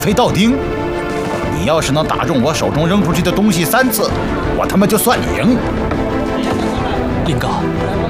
飞道丁，你要是能打中我手中扔出去的东西3次，我他妈就算你赢。 林哥，